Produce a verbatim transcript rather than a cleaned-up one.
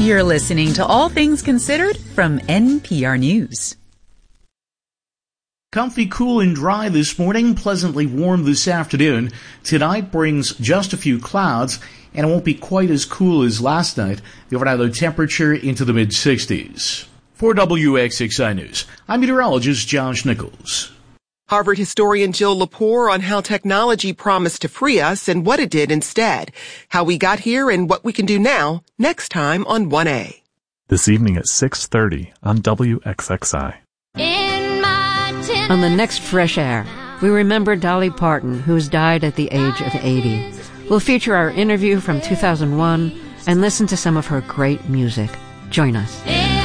You're listening to All Things Considered from N P R News. Comfy, cool, and dry this morning, pleasantly warm this afternoon. Tonight brings just a few clouds, and it won't be quite as cool as last night. The overnight low temperature into the mid sixties. For W X X I News, I'm meteorologist Josh Nichols. Harvard historian Jill Lepore on how technology promised to free us and what it did instead. How we got here and what we can do now, next time on one A. This evening at six thirty on W X X I. On the next Fresh Air, we remember Dolly Parton, who has died at the age of eighty. We'll feature our interview from two thousand one and listen to some of her great music. Join us.